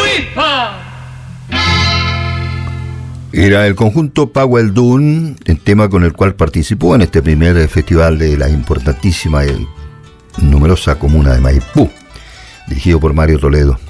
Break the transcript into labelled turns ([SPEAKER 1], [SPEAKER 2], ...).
[SPEAKER 1] Era el conjunto Powell Dune, el tema con el cual participó en este primer festival de la importantísima y numerosa comuna de Maipú, dirigido por Mario Toledo.